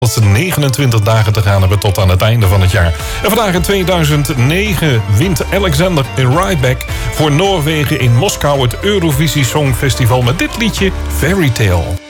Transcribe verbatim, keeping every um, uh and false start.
nog negenentwintig dagen te gaan hebben tot aan het einde van het jaar. En vandaag in tweeduizend negen wint Alexander Rybak voor Noorwegen in Moskou het Eurovisie Songfestival met dit liedje Fairy Tale.